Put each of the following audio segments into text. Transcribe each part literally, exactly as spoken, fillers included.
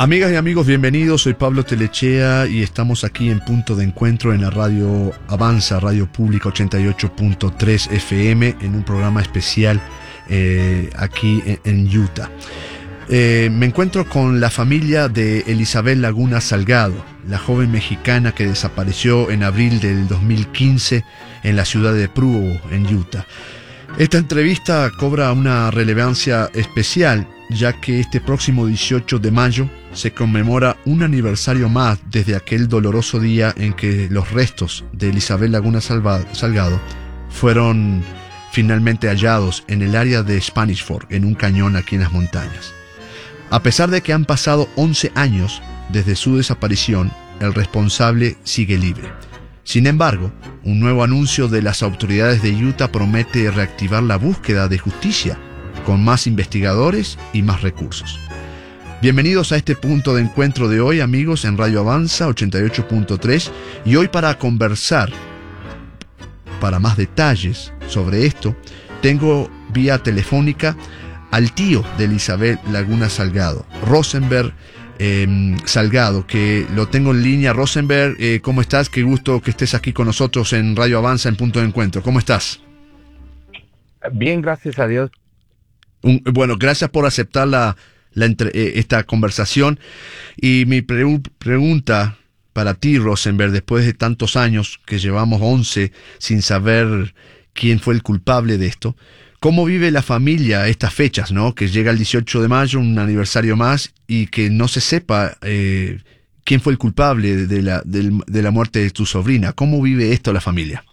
Amigas y amigos, bienvenidos. Soy Pablo Telechea y estamos aquí en Punto de Encuentro en la radio Avanza, Radio Pública ochenta y ocho punto tres F M, en un programa especial eh, aquí en, en Utah. Eh, me encuentro con la familia de Elizabeth Laguna Salgado, la joven mexicana que desapareció en abril del dos mil quince en la ciudad de Provo, en Utah. Esta entrevista cobra una relevancia especial, ya que este próximo dieciocho de mayo se conmemora un aniversario más desde aquel doloroso día en que los restos de Elizabeth Laguna Salgado fueron finalmente hallados en el área de Spanish Fork, en un cañón aquí en las montañas. A pesar de que han pasado once años desde su desaparición, el responsable sigue libre. Sin embargo, un nuevo anuncio de las autoridades de Utah promete reactivar la búsqueda de justicia, con más investigadores y más recursos. Bienvenidos a este punto de encuentro de hoy, amigos, en Radio Avanza ochenta y ocho punto tres, y hoy para conversar, para más detalles sobre esto, tengo vía telefónica al tío de Elizabeth Laguna Salgado, Rosenberg eh, Salgado, que lo tengo en línea. Rosenberg, eh, ¿cómo estás? Qué gusto que estés aquí con nosotros en Radio Avanza en Punto de Encuentro. ¿Cómo estás? Bien, gracias a Dios. Un, bueno, gracias por aceptar la, la entre, eh, esta conversación. Y mi pre pregunta para ti, Rosenberg, después de tantos años que llevamos once sin saber quién fue el culpable de esto, ¿cómo vive la familia estas fechas, ¿no? Que llega el dieciocho de mayo, un aniversario más, y que no se sepa eh, quién fue el culpable de la, de, de la muerte de tu sobrina? ¿Cómo vive esto la familia?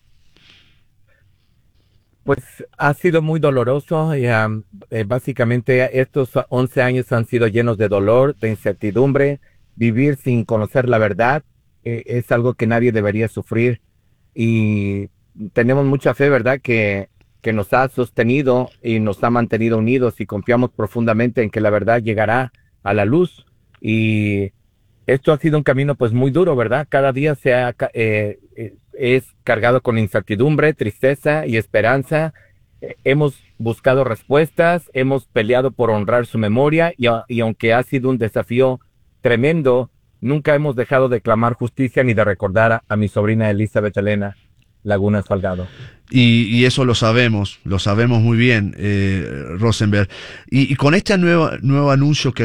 Pues ha sido muy doloroso y um, eh, básicamente estos once años han sido llenos de dolor, de incertidumbre. Vivir sin conocer la verdad eh, es algo que nadie debería sufrir, y tenemos mucha fe, ¿verdad?, que, que nos ha sostenido y nos ha mantenido unidos, y confiamos profundamente en que la verdad llegará a la luz. Y esto ha sido un camino pues muy duro, ¿verdad? Cada día se ha, eh, es cargado con incertidumbre, tristeza y esperanza. Eh, hemos buscado respuestas, hemos peleado por honrar su memoria, y, y aunque ha sido un desafío tremendo, nunca hemos dejado de clamar justicia ni de recordar a, a mi sobrina Elizabeth Elena Laguna Salgado. Y, y eso lo sabemos, lo sabemos muy bien, eh, Rosenberg. Y, y con este nuevo, nuevo anuncio que